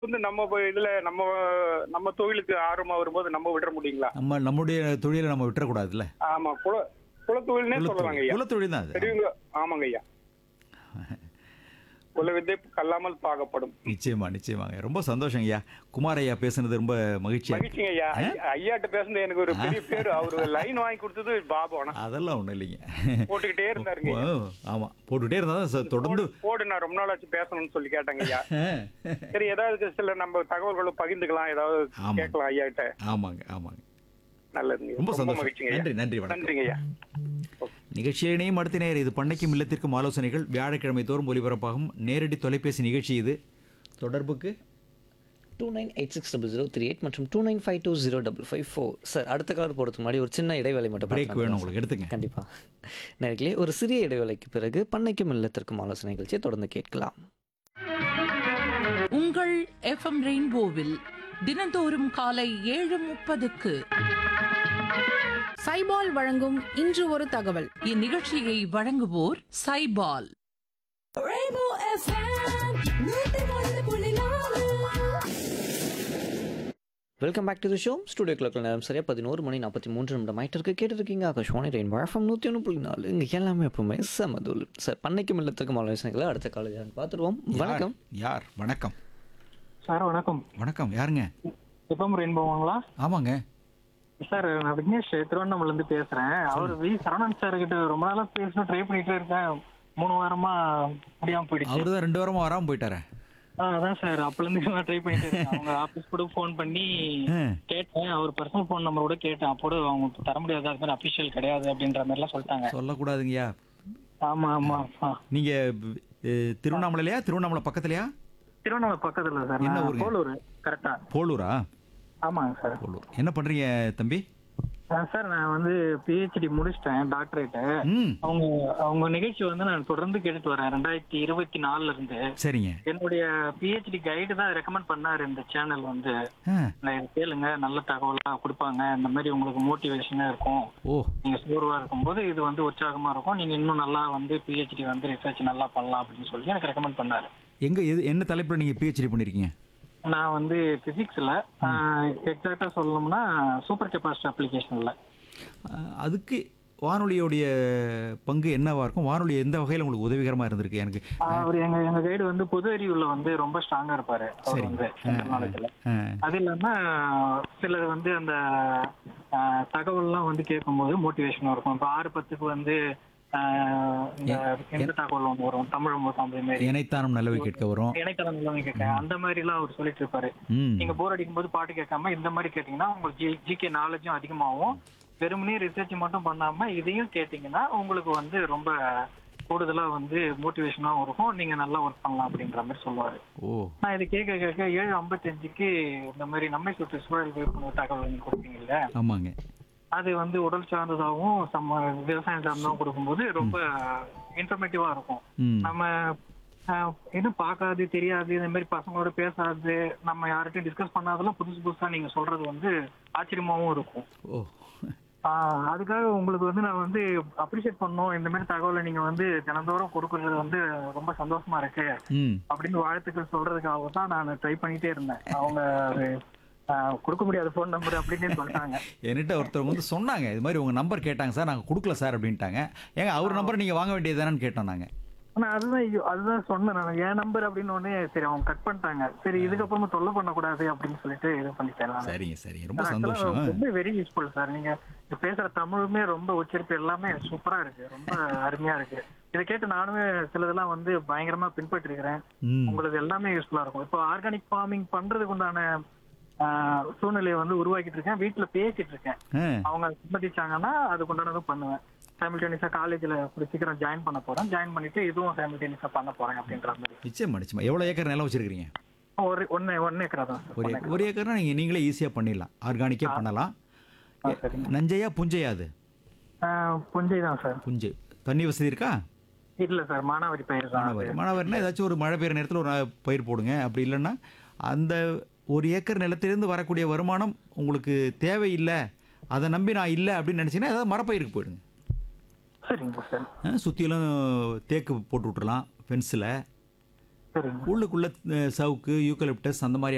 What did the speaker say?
வந்து நம்ம இதுல நம்ம நம்ம தொழிலுக்கு ஆர்வமா வரும்போது நம்ம விட முடியுங்களா? நம்முடைய தொழிலை நம்ம விட்டுறக்கூடாதுல்ல. ஆமா. குலத்தொழில்னே சொல்லலாங்க ஐயா. குலத்தொழில் தான் அது. பெரியவங்க ஆமாங்க ஐயா. குல வித்தை கல்லாமல் பாகப்படும். நிச்சயமா நிச்சயமாங்க. ரொம்ப சந்தோஷம் ஐயா. குமார் ஐயா பேசுனது ரொம்ப மகிழ்ச்சியா இருக்கு. மகிழ்ச்சிங்க ஐயா. ஐயாட்ட பேசுனது எனக்கு ஒரு பெரிய பேரு. அவரு லைன் வாங்கி கொடுத்தது பாபு. ஆனா அதெல்லாம் ஒண்ணும் இல்லைங்க. போட்டுக்கிட்டே இருந்தாருங்க. ஆமா போட்டுட்டே இருந்தா தான் தொடர்ந்து போடு நான் ரொம்ப நாள் ஆச்சு பேசணும்னு சொல்லி கேட்டாங்க ஐயா. சரி ஏதாவது சில நம்ம தகவல்களை பகிர்ந்துக்கலாம், ஏதாவது ஆமா. கேட்கலாம் ஐயா கிட்ட. ஆமாங்க ஆமாங்க. நல்லதுங்க. ரொம்ப சந்தோஷம். மகிழ்ச்சிங்க ஐயா. நன்றி நன்றி வணக்கம். நன்றிங்க ஐயா. நிகழ்ச்சியில் இணையும் அடுத்த நேரம் இது பண்ணைக்கும் இல்லத்திற்கும் ஆலோசனைகள் வியாழக்கிழமை தோறும் ஒலிபரப்பாகும் நேரடி தொலைபேசி நிகழ்ச்சி இது. தொடர்புக்கு 29860038 மற்றும் 29520554. சார் அடுத்த காலர் போகிறதுக்கு முன்னாடி ஒரு சின்ன இடைவேளை மட்டும் பிரேக் பார்க்கலாம். வேணும் உங்களுக்கு, எடுத்துங்க. கண்டிப்பாக நேர்களே, ஒரு சிறிய இடைவேளைக்கு பிறகு பண்ணைக்கும் இல்லத்திற்கும் ஆலோசனை நிகழ்ச்சியை தொடர்ந்து கேட்கலாம். உங்கள் எஃப்எம் ரெயின்போவில் தினந்தோறும் காலை 7:30க்கு சைபால் வழங்கும் இன்று ஒரு தகவல். இந்நிகழ்ச்சியை வழங்குவோர் Saibol. Welcome back to the show. Studio கிளக்கில் நேரம் சரியா 11:43 ஆயிட்டிருக்கு. கேட்டிருக்கீங்க ஆகாஷ்வாணி ரெயின்போ எஃப்எம் 101.4. இங்கே எல்லாமே எப்பவுமே சமதூல். சார் பண்ணைக்கும் இல்லத்திற்கும் ஆலோசனைகளை அடுத்த காலேஜ் பார்த்துருவோம். வணக்கம். யார்? வணக்கம். சார் வணக்கம். வணக்கம். யாருங்க? எப்பம் ரெயின்போங்களா? ஆமாங்க. சார் நான் விக்னேஷ் திருவண்ணாமலைல இருந்து பேசுறேன். அவர் வி சரவணன் சார் கிட்ட ரொம்ப நாளா பேசணும் ட்ரை பண்ணிட்டே இருக்கேன். 3 வாரமா முடியாம போயிடுச்சு. அவரு தான் 2 வாரமா வராம போயிட்டாரே. அதான் சார் அப்பல இருந்து நான் ட்ரை பண்ணிட்டே இருக்கேன். அவங்க ஆபீஸ் கூட ஃபோன் பண்ணி கேட்டேன். அவர் பர்சனல் ஃபோன் நம்பர் கூட கேட்டேன். அப்போது அவங்க தர முடியாது, அது மாதிரி அபிஷியல் கிடையாது அப்படின்ற மாதிரி எல்லாம் சொல்லிட்டாங்க. சொல்லக்கூடாதுங்கய்யா. ஆமா ஆமா. நீங்க திருவண்ணாமலையா? திருவண்ணாமலை பக்கத்துலயா? திருவண்ணாமலை பக்கத்துல சார். என்ன ஊருங்க? போலூர். கரெக்டா? போலூரா? ஆமாங்க சார். போலூர். என்ன பண்றீங்க தம்பி? சார் நான் வந்து பிஹெச்டி முடிச்சிட்டேன், டாக்டரேட். ம். அவங்க நிகழ்ச்சி வந்து நான் தொடர்ந்து கேட்டுட்டு வரேன் 2024 இருந்து. சரிங்க. என்னுடைய பிஹெச்டி கைடு தான் ரெக்கமெண்ட் பண்ணாரு இந்த சேனல் வந்து. கேளுங்க, நல்ல தகவலா கொடுப்பாங்க, இந்த மாதிரி உங்களுக்கு மோட்டிவேஷனா இருக்கும். ஓ. நீங்க சோர்வா இருக்கும்போது இது வந்து உற்சாகமா இருக்கும், நீங்க இன்னும் நல்லா வந்து பிஹெச்டி வந்து ரிசர்ச் நல்லா பண்ணலாம் அப்படின்னு சொல்லி எனக்கு ரெக்கமெண்ட் பண்ணாரு. என்ன தலைப்புல நீங்க பிஹெச்டி பண்ணிருக்கீங்க? நான் வந்து பிசிக்ஸ்ல, எக்ஸாக்டா சொல்லணும்னா சூப்பர் கெப்பாசிட்டி அப்ளிகேஷன்ல. அதுக்கு வானொலியோடைய பங்கு என்னவா இருக்கும்? வானொலி எந்த வகையில் உங்களுக்கு உதவிகரமா இருந்திருக்கு? எனக்கு அவர் எங்க கைடு வந்து பொது அறிவுல வந்து ரொம்ப ஸ்ட்ராங்கா இருப்பாரு. அவர் வந்து நாலேஜ்ல. அது இல்லாம சிலர் வந்து அந்த தகவல்லாம் வந்து கேட்கும்போது மோட்டிவேஷனா இருக்கும். இப்போ 6:10க்கு வந்து எந்த தகவல் ஒன்று வரும், தமிழ் மாதிரி இணைத்தானம் நல்லவை கேட்க வரும். இணைத்தனம் நல்லவை கேட்க அந்த மாதிரி எல்லாம் அவர் சொல்லிட்டு இருப்பாரு. நீங்க போர் அடிக்கும் போது பாட்டு கேட்காம இந்த மாதிரி கேட்டீங்கன்னா உங்களுக்கு ஜிகே நாலேஜும் அதிகமாகும். வெறுமனே ரிசர்ச் மட்டும் பண்ணாம இதையும் கேட்டீங்கன்னா உங்களுக்கு வந்து ரொம்ப கூடுதலா வந்து மோட்டிவேஷனாவும் இருக்கும், நீங்க நல்லா ஒர்க் பண்ணலாம் அப்படின்ற மாதிரி சொல்லுவாரு. நான் இதை கேட்க 7:55க்கு இந்த மாதிரி நம்மை சுற்று சூழல் விழிப்புணர்வு தகவல் நீங்க கொடுப்பீங்கல்ல. ஆமாங்க. அது வந்து உடல் சார்ந்ததாகவும் விவசாயம் சார்ந்ததாகவும் கொடுக்கும்போது ரொம்ப இன்ஃபர்மேட்டிவா இருக்கும். நம்ம இன்னும் பார்க்காது தெரியாது இந்த மாதிரி பசங்களோட பேசாது நம்ம யார்கிட்டையும் டிஸ்கஸ் பண்ணாதெல்லாம் புதுசா நீங்க சொல்றது வந்து ஆச்சரியமாவும் இருக்கும். அதுக்காக உங்களுக்கு வந்து நான் வந்து அப்ரிஷியேட் பண்ணணும், இந்த மாதிரி தகவலை நீங்க வந்து தினந்தோறும் கொடுக்கறது வந்து ரொம்ப சந்தோஷமா இருக்கு அப்படின்னு வாழ்த்துக்கள் சொல்றதுக்காக தான் நான் ட்ரை பண்ணிட்டே இருந்தேன். அவங்க கொடுக்க முடியாத போன் நம்பர் அப்படின்னு சொல்லிட்டாங்க. என்கிட்ட ஒருத்தவங்க வந்து சொன்னாங்க, இது மாதிரி உங்க நம்பர் கேட்டாங்க சார், நாங்க கொடுக்கல சார் அப்படின்ட்டாங்க. ஏங்க அவர் நம்பர் நீங்க வாங்க வேண்டியதுதானு கேட்டோம் நாங்க. அதுதான் சொன்னேன் நான், என் நம்பர் அப்படின்னு ஒண்ணே. சரி அவங்க கட் பண்ணிட்டாங்க. சரி இதுக்கப்புறமா தொல்லை பண்ணக்கூடாது அப்படின்னு சொல்லிட்டு இது பண்ணிட்டேன். சரிங்க சரிங்க, ரொம்ப சந்தோஷம். ரொம்ப வெரி யூஸ்ஃபுல் சார். நீங்க பேசுற தமிழுமே ரொம்ப உச்சரிப்பு எல்லாமே சூப்பரா இருக்கு, ரொம்ப அருமையா இருக்கு. இதை கேட்டு நானுமே சிலதெல்லாம் வந்து பயங்கரமா பின்பற்றிருக்கிறேன். உங்களுக்கு எல்லாமே யூஸ்ஃபுல்லா இருக்கும். இப்போ ஆர்கானிக் ஃபார்மிங் பண்றதுக்கு உண்டான சூழ்நிலையை வந்து உருவாக்கிட்டு இருக்கேன், வீட்டுல பேசிட்டு இருக்கேன். அவங்க சம்மதிச்சாங்கன்னா அதுக்கு உண்டானதும் பண்ணுவேன். சைமல்டேனியஸா காலேஜ்ல சீக்கிரம் ஜாயின் பண்ண போறேன். ஜாயின் பண்ணிட்டு இதுவும் சைமல்டேனியஸா பண்ண போறேன் அப்படின்ற மாதிரி. நிச்சயமா நிச்சயமா. எவ்வளவு ஏக்கர் நிலம் வச்சிருக்கீங்க? 1 ஏக்கரா தான். ஒரு ஏக்கர்னா நீங்களே ஈஸியா பண்ணிடலாம், ஆர்கானிக்கே பண்ணலாம். நஞ்சையா புஞ்சையா? அது புஞ்சை தான் சார். புஞ்சை. தண்ணி வசதி இருக்கா? இல்ல சார், மானாவாரி பயிர் தான். மானாவாரினா ஏதாச்சும் ஒரு மழை பெய்யுற நேரத்தில் ஒரு பயிர் போடுங்க. அப்படி இல்லைன்னா அந்த 1 ஏக்கர் நிலத்திலிருந்து வரக்கூடிய வருமானம் உங்களுக்கு தேவையில்லை, அதை நம்பி நான் இல்லை அப்படின்னு நினைச்சீங்கன்னா ஏதாவது மரப்பயிருக்கு போயிடுங்க. சரிங்க சார். சுற்றிலும் தேக்கு போட்டு விட்டுறலாம் ஃபென்ஸில். சரிங்க. உள்ளுக்குள்ளே சவுக்கு, யூக்கலிப்டஸ் அந்த மாதிரி